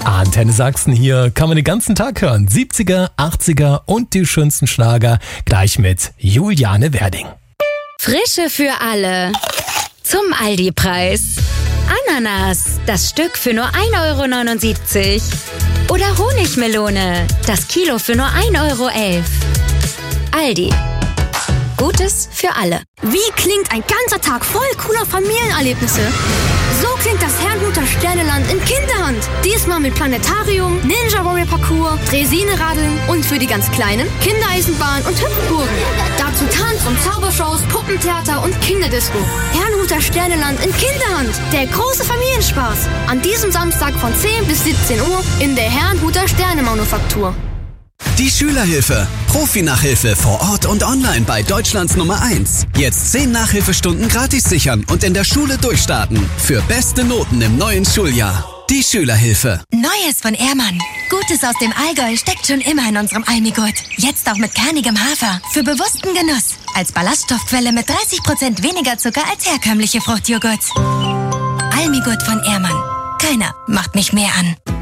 Antenne Sachsen hier, kann man den ganzen Tag hören. 70er, 80er und die schönsten Schlager, gleich mit Juliane Werding. Frische für alle. Zum Aldi-Preis. Ananas, das Stück für nur 1,79 €. Oder Honigmelone, das Kilo für nur 1,11 €. Aldi. Gutes für alle. Wie klingt ein ganzer Tag voll cooler Familienerlebnisse? So klingt das Herrnhuter Sterneland in Kinderhand. Diesmal mit Planetarium, Ninja Warrior Parcours, Draisine-Radeln und für die ganz Kleinen Kindereisenbahn und Hüpfburgen. Dazu Tanz- und Zaubershows, Puppentheater und Kinderdisco. Herrnhuter Sterneland in Kinderhand. Der große Familienspaß. An diesem Samstag von 10 bis 17 Uhr in der Herrnhuter Sternemanufaktur. Die Schülerhilfe. Profi-Nachhilfe vor Ort und online bei Deutschlands Nummer 1. Jetzt 10 Nachhilfestunden gratis sichern und in der Schule durchstarten. Für beste Noten im neuen Schuljahr. Die Schülerhilfe. Neues von Ehrmann. Gutes aus dem Allgäu steckt schon immer in unserem Almigurt. Jetzt auch mit kernigem Hafer. Für bewussten Genuss. Als Ballaststoffquelle mit 30% weniger Zucker als herkömmliche Fruchtjoghurt. Almigurt von Ehrmann. Keiner macht mich mehr an.